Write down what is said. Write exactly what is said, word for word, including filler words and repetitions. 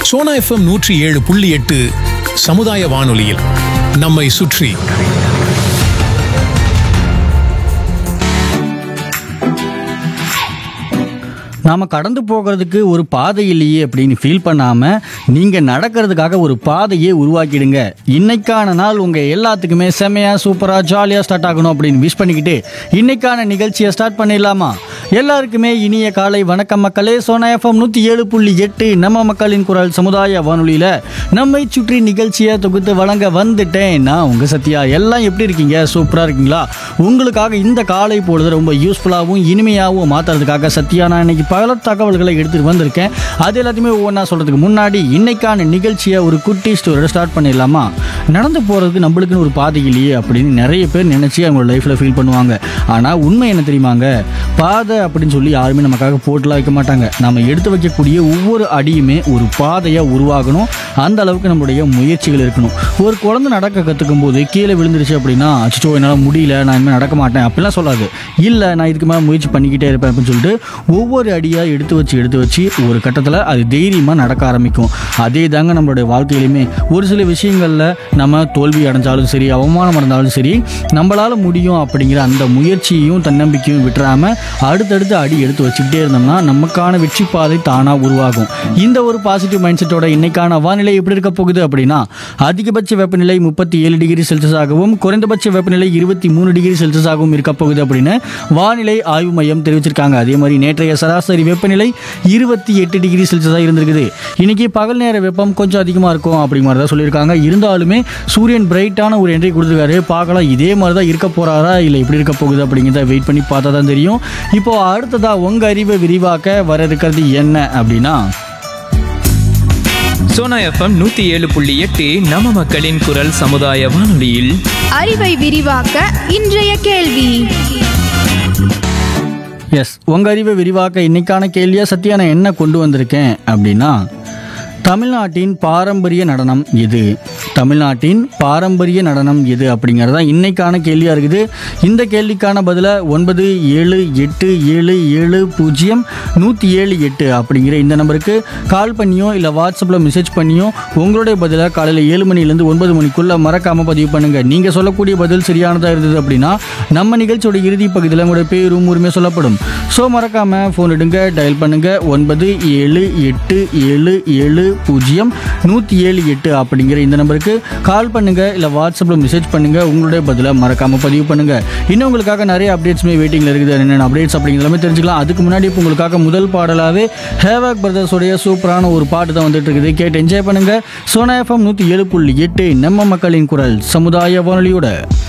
Sona FM நூற்றி ஏழு புள்ளி எட்டு சமுதாய வானொலியில் நம்மை சுற்றி. நாம் கடந்து போகிறதுக்கு ஒரு பாதை இல்லையே அப்படின்னு ஃபீல் பண்ணாமல் நீங்கள் நடக்கிறதுக்காக ஒரு பாதையே உருவாக்கிடுங்க. இன்னைக்கான நாள் உங்கள் எல்லாத்துக்குமே செம்மையாக சூப்பராக ஜாலியாக ஸ்டார்ட் ஆகணும் அப்படின்னு விஷ் பண்ணிக்கிட்டு இன்னைக்கான நிகழ்ச்சியை ஸ்டார்ட் பண்ணிடலாமா? எல்லாருக்குமே இனிய காலை வணக்கம் மக்களே. சோனா எஃப்எம் நூற்றி ஏழு புள்ளி எட்டு நம்ம மக்களின் குரல் சமுதாய வானொலியில் நம்மை சுற்றி நிகழ்ச்சியை தொகுத்து வழங்க வந்துட்டேன். நான் உங்கள் சத்யா. எல்லாம் எப்படி இருக்கீங்க? சூப்பராக இருக்கீங்களா? உங்களுக்காக இந்த காலை பொழுது ரொம்ப யூஸ்ஃபுல்லாகவும் இனிமையாகவும் மாற்றுறதுக்காக சத்யா நான் இன்னைக்கு பல தகவல்களை எடுத்துகிட்டு வந்திருக்கேன். அது எல்லாத்தையுமே ஒவ்வொன்றா சொல்கிறதுக்கு முன்னாடி இன்னைக்கான நிகழ்ச்சியை ஒரு குட்டி ஸ்டோரியோட ஸ்டார்ட் பண்ணிடலாமா? நடந்து போகிறதுக்கு நம்மளுக்குன்னு ஒரு பாதை இல்லையே அப்படின்னு நிறைய பேர் நினச்சி அவங்களோட லைஃப்பில் ஃபீல் பண்ணுவாங்க. ஆனால் உண்மை என்ன தெரியுமாங்க? பாதை அப்படின்னு சொல்லி யாருமே நமக்காக போட்டுலாம் வைக்க மாட்டாங்க. நம்ம எடுத்து வைக்கக்கூடிய ஒவ்வொரு அடியுமே ஒரு பாதையாக உருவாகணும். அந்த அளவுக்கு நம்மளுடைய முயற்சிகள் இருக்கணும். ஒரு குழந்தை நடக்க கற்றுக்கும் போது கீழே விழுந்துருச்சு அப்படின்னா அச்சோ என்னால் முடியல, நான் இனிமேல் நடக்க மாட்டேன் அப்படிலாம் சொல்லாது. இல்லை நான் இதுக்கு மேலே முயற்சி பண்ணிக்கிட்டே இருப்பேன் அப்படின்னு சொல்லிட்டு ஒவ்வொரு அடியாக எடுத்து வச்சு எடுத்து வச்சு ஒரு கட்டத்தில் அது தைரியமாக நடக்க ஆரம்பிக்கும். அதே தாங்க நம்மளுடைய வாழ்க்கையிலுமே ஒரு சில விஷயங்களில் நம்ம தோல்வி அடைஞ்சாலும் சரி, அவமானம் அடைந்தாலும் சரி, நம்மளால் முடியும் அப்படிங்கிற அந்த முயற்சியையும் தன்னம்பிக்கையும் விட்டுறாமல் அடுத்தடுத்து அடி எடுத்து வச்சுக்கிட்டே இருந்தோம்னா நமக்கான வெற்றி பாதை தானாக உருவாகும். இந்த ஒரு பாசிட்டிவ் மைண்ட் செட்டோட இன்னைக்கான வானிலை எப்படி இருக்க போகுது அப்படின்னா, அதிகபட்ச வெப்பநிலை முப்பத்தி ஏழு டிகிரி செல்சியஸாகவும் குறைந்தபட்ச வெப்பநிலை இருபத்தி மூணு டிகிரி செல்சியஸாகவும் இருக்க போகுது அப்படின்னு வானிலை ஆய்வு மையம் தெரிவிச்சிருக்காங்க. அதே மாதிரி நேற்றைய சராசரி வெப்பநிலை இருபத்தி எட்டு டிகிரி செல்சியஸாக இருந்திருக்குது. இன்னைக்கு பகல் நேர வெப்பம் கொஞ்சம் அதிகமாக இருக்கும் அப்படிங்கிற மாதிரி தான் சொல்லியிருக்காங்க. இருந்தாலுமே சூரியன் பிரைட்டான ஒரு என்ட்ரி கொடுத்துருக்காரு. பார்க்கலாம் இதே மாதிரி தான் இருக்க போறாரா இல்லை எப்படி இருக்க போகுது அப்படிங்கிறத வெயிட் பண்ணி பார்த்தா தான் தெரியும். இப்போ அடுத்ததா உங்க அறிவை விரிவாக்க வர இருக்கிறது என்ன அப்படின்னா, சோனா எஃப்எம் நூத்தி ஏழு புள்ளி எட்டு நம்ம மக்களின் குரல் சமுதாய வானொலியில் அறிவை விரிவாக்க இன்றைய கேள்வி. எஸ், உங்க அறிவை விரிவாக்க இன்னைக்கான கேள்வியா சத்யா நான் என்ன கொண்டு வந்திருக்கேன் அப்படின்னா, தமிழ்நாட்டின் பாரம்பரிய நடனம் எது? தமிழ்நாட்டின் பாரம்பரிய நடனம் எது அப்படிங்கிறதா இன்னைக்கான கேள்வியாக இருக்குது. இந்த கேள்விக்கான பதிலை ஒன்பது ஏழு எட்டு ஏழு ஏழு பூஜ்ஜியம் நூற்றி ஏழு எட்டு அப்படிங்கிற இந்த நம்பருக்கு கால் பண்ணியோ இல்லை வாட்ஸ்அப்பில் மெசேஜ் பண்ணியோ உங்களுடைய பதிலை காலையில் ஏழு மணிலேருந்து ஒன்பது மணிக்குள்ளே மறக்காமல் பதிவு பண்ணுங்கள். நீங்கள் சொல்லக்கூடிய பதில் சரியானதாக இருந்தது அப்படின்னா நம்ம நிகழ்ச்சியோட இறுதி பகுதியில் உங்களுடைய பேரும் உரிமை சொல்லப்படும். ஸோ மறக்காமல் ஃபோன் எடுங்க, டயல் பண்ணுங்கள் ஒன்பது ஏழு எட்டு ஏழு ஏழு பூஜ்ஜியம் நூற்றி ஏழு எட்டு அப்படிங்கிற இந்த நம்பருக்கு கால் பண்ணுங்க இல்லை வாட்ஸ்அப்பில் மெசேஜ் பண்ணுங்க. உங்களுடைய பதிலை மறக்காம பதிவு பண்ணுங்க. இன்னும் உங்களுக்காக நிறைய அப்டேட்ஸுமே வெயிட்டிங்ல இருக்குது. என்னென்ன அப்டேட்ஸ் அப்படிங்கிறத தெரிஞ்சுக்கலாம். அதுக்கு முன்னாடி இப்போ உங்களுக்காக முதல் பாடலாகவே ஹேவாக் பிரதர்ஸோடைய சூப்பரான ஒரு பாட்டு தான் வந்துட்டு இருக்குது. கேட்டு என்ஜாய் பண்ணுங்க. சோனா எஃப்எம் நூற்றி ஏழு புள்ளி எட்டு நம்ம மக்களின் குரல் சமுதாய வானொலியோட